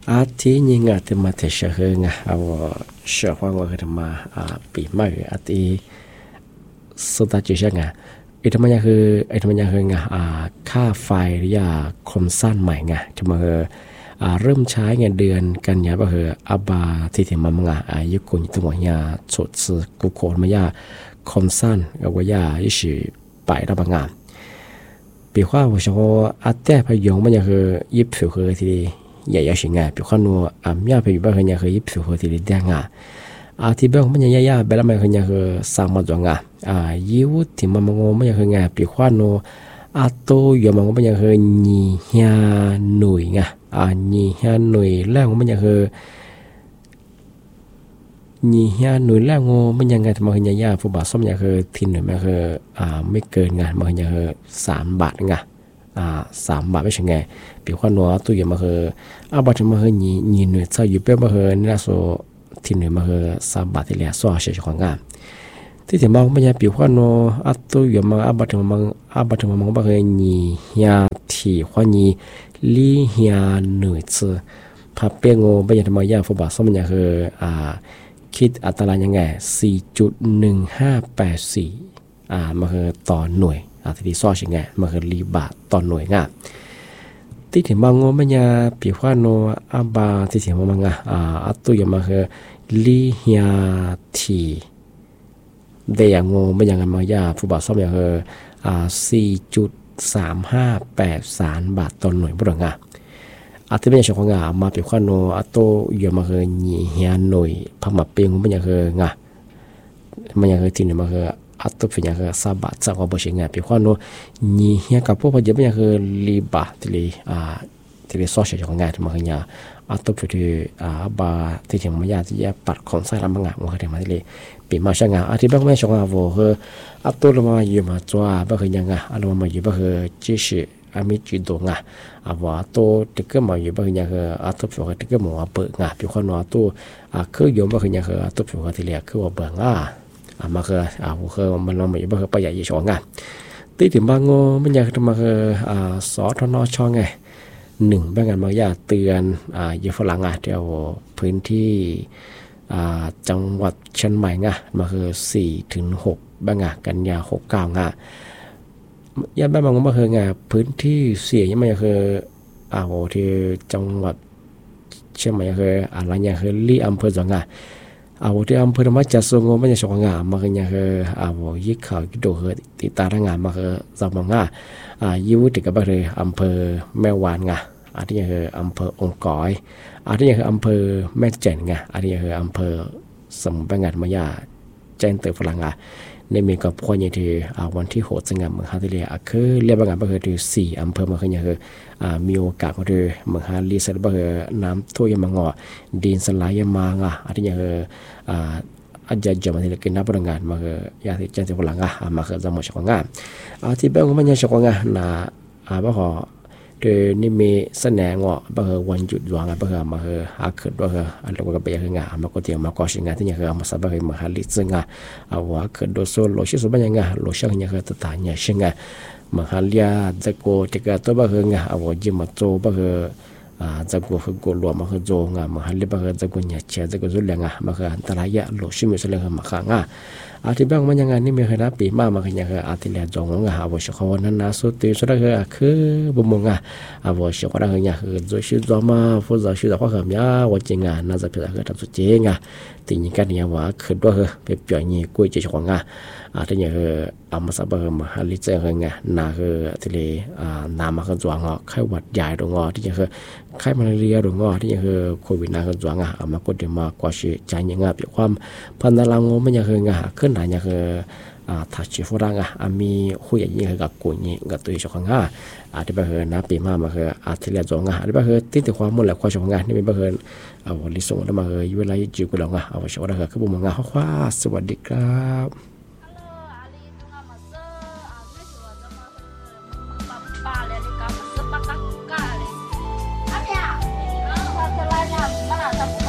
อาทิยิงอาทิมาเทเชเฮงอ่ะเอาเชื่อว่าว่าคือมาปีใหม่อาทิสุดท้ายจะยังไงไอ้ทำไมยังคือไอ้ทำไมยังคือไงค่าไฟหรือยาคมสั้นใหม่ไงจะมาเริ่มใช้เงินเดือนกันยาบ่เหออาบาที่ถึงมามังอายุกุนตัวหัวยาสดสื่อกุโคมายาคมสั้นกับว่ายาอิสิไปรับบางงานปีว่าว่าฉันอาแต่พยงมันยังคือยิบผิวคือทีใหญ่ๆสิงไงปีว่านัวมีอะไรบ้างคือยังคือยิบผิวคือทีเดียงที่บ้านมันยังยาๆแบบมันคือยังคือสามมาจังยิวที่มันงงมันยังคือไงปีว่านัวโตยมันยังคือยี่ห้าหน่วยไงยี่ห้าหน่วยแล้วมันยังคือยี่ห้าหน่วยแล้วมันยังไงทำไมคือยาผู้บาดซ้ำยังคือทีหน่วยมันคือไม่เกินไงมันยังคือ3 บาทไง3 บาทไม่ใช่ไงปีว่านัวตัวยมันคือบาทมันคือยี่หน่วยเท่าอยู่เป็นมันคือนี่ละโซทีหน่วยมันคือ3 บาทที่เหลือส่วนเสียของงานที่ถึงมองมันยังปีว่านัวตัวยมันบาทมันมันคือยี่ห้าที่ว่ายี่ลี่ห้าหน่วยพับเปียงมันยังทำไมยาผู้บาดซ้ำมันยังคือคิดอัตรายังไง 4.1584 มันคือต่อหน่วยที่ซ้อยังไงมันคือลีบาทต่อหน่วยงานที่ถึงบางมันยังปีว่าโนบาที่ถึงบางตัวอย่างมันคือลีเฮียทีเดียงมันยังมันยาผู้บาดซ้อมยังคือ4.3583 บาทต่อหน่วยบุรงาที่เป็นช่วงงามาปีว่าโนตัวอย่างมันคือยี่เฮียหน่วยพม่าเปียงมันยังคืองามันยังคือที่นี่มันคือตัวเป็นยังคือ3 บาทจากว่าบ่ใช่งาปีว่าโนยี่เฮียกับพวกมันยังคือลีบาทที่ซอสของงานมันคือยาตัวเป็นบาที่ถึงมันยาที่จะปัดของใส่ลำบากมันคือมาที่ปีมาช่างงาที่บ้านไม่ช่างงาว่าคือตัวเรามาอยู่มาจ้าบ้านคือยังงาเรามาอยู่บ้านคือจีสิมีจุดตรงว่าตัวที่ก็มาอยู่บ้านยังคือตัวผิวที่ก็มาเปิดผิวขนตัวคืออยู่บ้านคือยังคือตัวผิวที่เหลือคือว่าเบิ่งมาคือมันเรามาอยู่บ้านคือประหยัดยี่ช่องตีถึงบางงมันยังมาคือสอทนช่องไง1บ้างกันบางอย่างเตือนอยู่ฝรั่งเดียวพื้นที่จังหวัดเชียงใหม่มาคือ4-6บ้างกันยา69ยาบ้านบางก็คือพื้นที่เสี่ยงยังไม่คือที่จังหวัดเชียงใหม่คืออะไรอย่างคือลีอำเภอจังที่อำเภอธรรมจักรสงฆ์ไม่ใช่ของมาคืออย่างคือยิ่งข่าวยิ่งโดดติดตามมาคือจำมังยิ่งติดกับบ้านเลยอำเภอแม่วานที่อย่างคืออำเภอองค์ก้อยที่อย่างคืออำเภอแม่แจ่นที่อย่างคืออำเภอสมุทรปราการมายาแจ้งเติมฝรั่งในมีกับพวกอย่างที่วันที่6สิงหาคมเมืองฮาติเลียคือเรียกว่าก็คือ4 อำเภอมาคืออย่างคือมีโอกาสก็คือเมืองฮาลีสระเบิดน้ำท่วมยังมางดินสลายยังมาที่อย่างคืออาจจะจำที่กินน้ำพลังงานมาคือยาที่แจ้งที่พลังมาคือจำหมดช่องที่บ้านมันยังช่องบ้าขอโดยนี่มีแสดงบ้าวันหยุดวางบ้ามาคือเกิดบ้าอะไรก็ไปยังมาก็เที่ยวมาก็สิ่งที่อย่างคือมาสับบ้ามาฮาลิซึ่งว่าเกิดโดยโซโลชิสุบันยังโลช่างยังคือตัวตายเนี่ยซึ่งมาฮาลียจะโกติกาตัวบ้าว่าจิมาโจบ้าจะกูคือกูรวมมาคือโจมาฮันเรียบจะกูเนี่ยเชื่อจะกูรู้เรื่องมาคืออันตรายโลชิมิสเรื่องมาข้างที่บ้างมันยังไงนี่มีใครรับปีมาคือยังคือที่เหลือจงว่าชเขานั้นนะสุดที่สุดคือบุมงว่าชเขาคือเนี่ยคือโจชิจอมาฟูจะชิจอว่าคือเนี่ยว่าจริงน่าจะเป็นคือทำสุดจริงที่นี่กันเนี่ยว่าคือด้วยเป็นเปลี่ยนยี่กุ้ยเจ้าของที่เนี่ยคือมาสับมาฮันลิเจอร์น่าคือที่เลยน้ำมาคือจวงไข้หวัดใหญ่ตรงที่เนี่ยคือไข้มาลาเรียตรงที่เนี่ยคือโควิดน่าคือจวงมาก็เดี๋ยวมากว่าชีใจยังเปลี่ยนความพันธุ์ลังมันยังคือขึ้นหน่อยยังคือทัชฝรั่งมีคุยอย่างนี้กับกุญกับตัวเจ้าของที่บ้านนะปีมาคือที่เรียนจงที่บ้านที่ติดความมุ่งหลักความชอบงานนี่เป็นบ้านลิส่งแล้วมาเวลาอยู่กับเราชอบคือบุมงาสวัสดีครับ